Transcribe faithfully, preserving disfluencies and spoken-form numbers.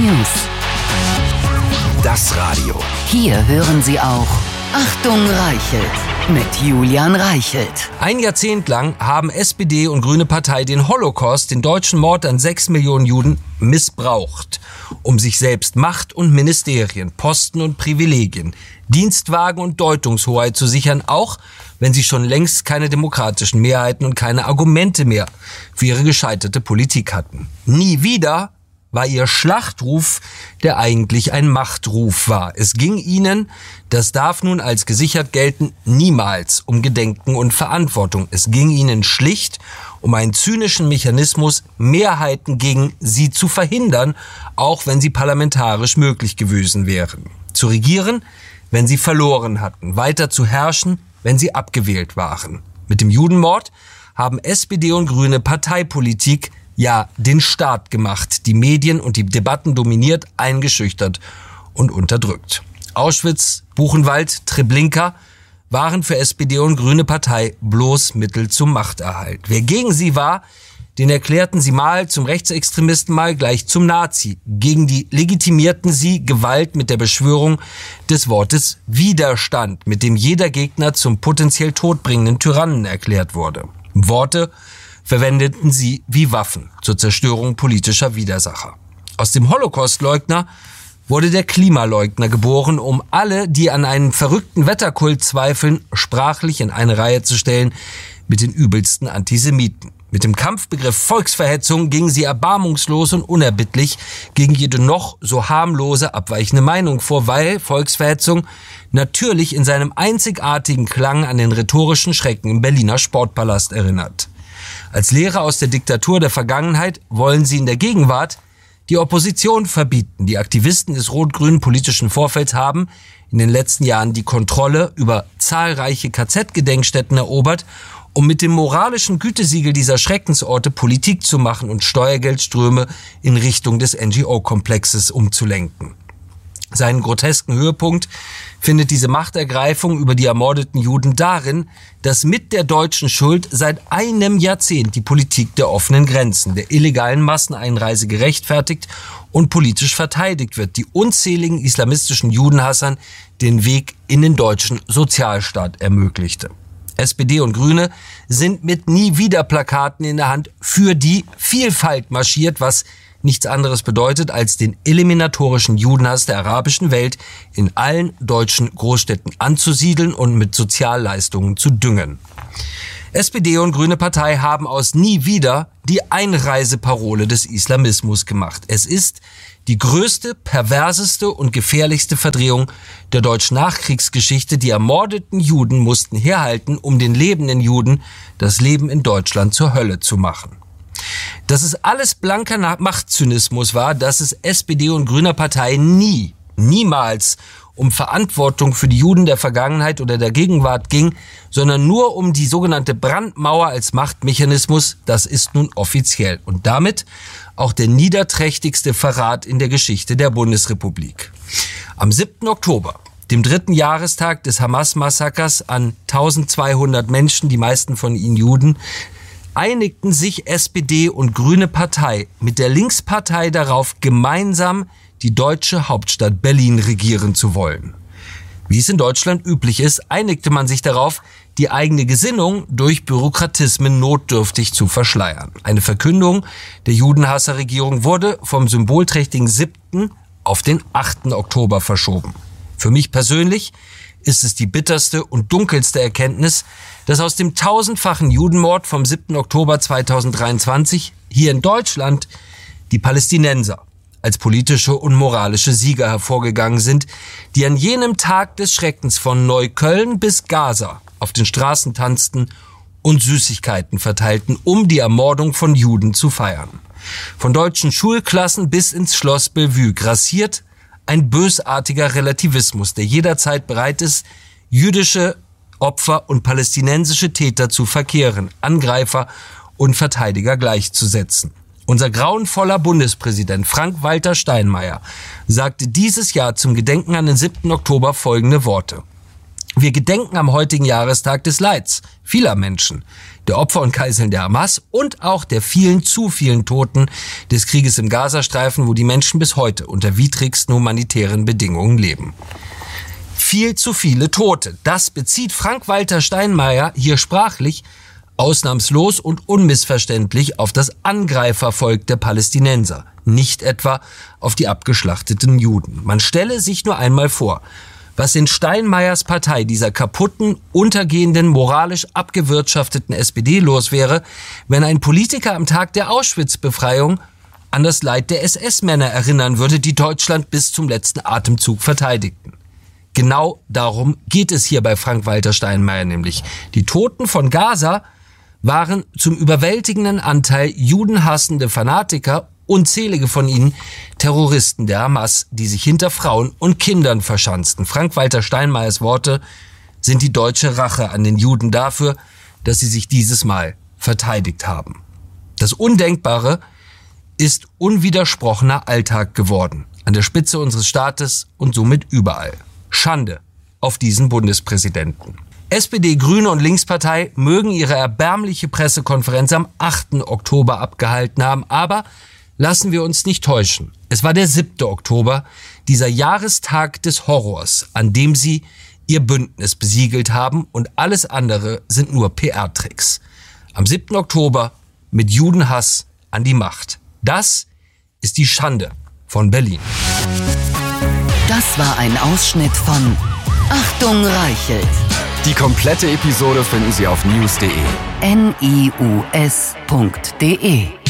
News. Das Radio. Hier hören Sie auch Achtung Reichelt mit Julian Reichelt. Ein Jahrzehnt lang haben S P D und Grüne Partei den Holocaust, den deutschen Mord an sechs Millionen Juden, missbraucht, um sich selbst Macht und Ministerien, Posten und Privilegien, Dienstwagen und Deutungshoheit zu sichern, auch wenn sie schon längst keine demokratischen Mehrheiten und keine Argumente mehr für ihre gescheiterte Politik hatten. Nie wieder war ihr Schlachtruf, der eigentlich ein Machtruf war. Es ging ihnen, das darf nun als gesichert gelten, niemals um Gedenken und Verantwortung. Es ging ihnen schlicht um einen zynischen Mechanismus, Mehrheiten gegen sie zu verhindern, auch wenn sie parlamentarisch möglich gewesen wären. Zu regieren, wenn sie verloren hatten, weiter zu herrschen, wenn sie abgewählt waren. Mit dem Judenmord haben S P D und Grüne Parteipolitik ja den Staat gemacht, die Medien und die Debatten dominiert, eingeschüchtert und unterdrückt. Auschwitz, Buchenwald, Treblinka waren für S P D und Grüne Partei bloß Mittel zum Machterhalt. Wer gegen sie war, den erklärten sie mal zum Rechtsextremisten, mal gleich zum Nazi. Gegen die legitimierten sie Gewalt mit der Beschwörung des Wortes Widerstand, mit dem jeder Gegner zum potenziell todbringenden Tyrannen erklärt wurde. Worte verwendeten sie wie Waffen zur Zerstörung politischer Widersacher. Aus dem Holocaustleugner wurde der Klimaleugner geboren, um alle, die an einen verrückten Wetterkult zweifeln, sprachlich in eine Reihe zu stellen mit den übelsten Antisemiten. Mit dem Kampfbegriff Volksverhetzung gingen sie erbarmungslos und unerbittlich gegen jede noch so harmlose abweichende Meinung vor, weil Volksverhetzung natürlich in seinem einzigartigen Klang an den rhetorischen Schrecken im Berliner Sportpalast erinnert. Als Lehre aus der Diktatur der Vergangenheit wollen sie in der Gegenwart die Opposition verbieten. Die Aktivisten des rot-grünen politischen Vorfelds haben in den letzten Jahren die Kontrolle über zahlreiche K Z-Gedenkstätten erobert, um mit dem moralischen Gütesiegel dieser Schreckensorte Politik zu machen und Steuergeldströme in Richtung des N G O-Komplexes umzulenken. Seinen grotesken Höhepunkt findet diese Machtergreifung über die ermordeten Juden darin, dass mit der deutschen Schuld seit einem Jahrzehnt die Politik der offenen Grenzen, der illegalen Masseneinreise gerechtfertigt und politisch verteidigt wird, die unzähligen islamistischen Judenhassern den Weg in den deutschen Sozialstaat ermöglichte. S P D und Grüne sind mit Nie-wieder-Plakaten in der Hand für die Vielfalt marschiert, was nichts anderes bedeutet, als den eliminatorischen Judenhass der arabischen Welt in allen deutschen Großstädten anzusiedeln und mit Sozialleistungen zu düngen. S P D und Grüne Partei haben aus Nie wieder die Einreiseparole des Islamismus gemacht. Es ist die größte, perverseste und gefährlichste Verdrehung der deutschen Nachkriegsgeschichte. Die ermordeten Juden mussten herhalten, um den lebenden Juden das Leben in Deutschland zur Hölle zu machen. Dass es alles blanker Machtzynismus war, dass es S P D und Grüner Partei nie, niemals um Verantwortung für die Juden der Vergangenheit oder der Gegenwart ging, sondern nur um die sogenannte Brandmauer als Machtmechanismus, das ist nun offiziell und damit auch der niederträchtigste Verrat in der Geschichte der Bundesrepublik. Am siebten Oktober, dem dritten Jahrestag des Hamas-Massakers an eintausendzweihundert Menschen, die meisten von ihnen Juden, einigten sich S P D und Grüne Partei mit der Linkspartei darauf, gemeinsam die deutsche Hauptstadt Berlin regieren zu wollen. Wie es in Deutschland üblich ist, einigte man sich darauf, die eigene Gesinnung durch Bürokratismen notdürftig zu verschleiern. Eine Verkündung der Judenhasserregierung wurde vom symbolträchtigen siebten auf den achten Oktober verschoben. Für mich persönlich ist es die bitterste und dunkelste Erkenntnis, dass aus dem tausendfachen Judenmord vom siebten Oktober zweitausenddreiundzwanzig hier in Deutschland die Palästinenser als politische und moralische Sieger hervorgegangen sind, die an jenem Tag des Schreckens von Neukölln bis Gaza auf den Straßen tanzten und Süßigkeiten verteilten, um die Ermordung von Juden zu feiern. Von deutschen Schulklassen bis ins Schloss Bellevue grassiert ein bösartiger Relativismus, der jederzeit bereit ist, jüdische Opfer und palästinensische Täter zu verkehren, Angreifer und Verteidiger gleichzusetzen. Unser grauenvoller Bundespräsident Frank-Walter Steinmeier sagte dieses Jahr zum Gedenken an den siebten Oktober folgende Worte. Wir gedenken am heutigen Jahrestag des Leids vieler Menschen, der Opfer und Geiseln der Hamas und auch der vielen, zu vielen Toten des Krieges im Gazastreifen, wo die Menschen bis heute unter widrigsten humanitären Bedingungen leben. Viel zu viele Tote. Das bezieht Frank-Walter Steinmeier hier sprachlich ausnahmslos und unmissverständlich auf das Angreifervolk der Palästinenser, nicht etwa auf die abgeschlachteten Juden. Man stelle sich nur einmal vor, was in Steinmeiers Partei, dieser kaputten, untergehenden, moralisch abgewirtschafteten S P D los wäre, wenn ein Politiker am Tag der Auschwitz-Befreiung an das Leid der S S-Männer erinnern würde, die Deutschland bis zum letzten Atemzug verteidigten. Genau darum geht es hier bei Frank-Walter Steinmeier nämlich. Die Toten von Gaza waren zum überwältigenden Anteil judenhassende Fanatiker, unzählige von ihnen Terroristen der Hamas, die sich hinter Frauen und Kindern verschanzten. Frank-Walter Steinmeiers Worte sind die deutsche Rache an den Juden dafür, dass sie sich dieses Mal verteidigt haben. Das Undenkbare ist unwidersprochener Alltag geworden, an der Spitze unseres Staates und somit überall. Schande auf diesen Bundespräsidenten. S P D, Grüne und Linkspartei mögen ihre erbärmliche Pressekonferenz am achten Oktober abgehalten haben, aber lassen wir uns nicht täuschen. Es war der siebte Oktober, dieser Jahrestag des Horrors, an dem sie ihr Bündnis besiegelt haben und alles andere sind nur P R-Tricks. Am siebten Oktober mit Judenhass an die Macht. Das ist die Schande von Berlin. Das war ein Ausschnitt von Achtung Reichelt. Die komplette Episode finden Sie auf news punkt de. N I U S punkt de